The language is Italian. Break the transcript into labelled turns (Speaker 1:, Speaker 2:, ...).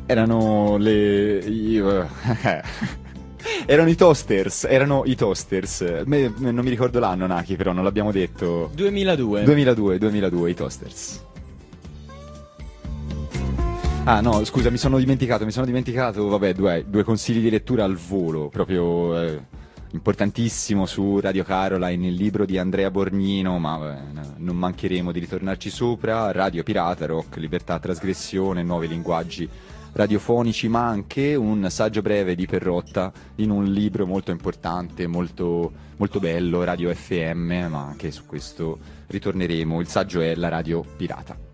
Speaker 1: Erano erano i toasters. Non mi ricordo l'anno, Naki, però non l'abbiamo detto.
Speaker 2: 2002.
Speaker 1: 2002, i toasters. Ah no, scusa, mi sono dimenticato, vabbè, due consigli di lettura al volo, proprio importantissimo su Radio Caroline, il libro di Andrea Borgnino, ma non mancheremo di ritornarci sopra, Radio Pirata, Rock, Libertà, Trasgressione, Nuovi linguaggi radiofonici, ma anche un saggio breve di Perrotta in un libro molto importante, molto, molto bello, Radio FM, ma anche su questo ritorneremo. Il saggio è La Radio Pirata.